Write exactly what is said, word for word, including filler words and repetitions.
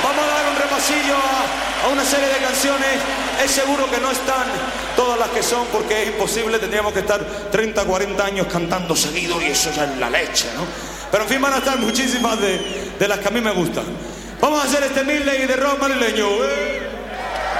Vamos a dar un repasillo a, a una serie de canciones. Es seguro que no están todas las que son, porque es imposible. Tendríamos que estar treinta, cuarenta años cantando seguido y eso ya es la leche, ¿no? Pero en fin, van a estar muchísimas de, de las que a mí me gustan. Vamos a hacer este medley de rock madrileño, ¿eh?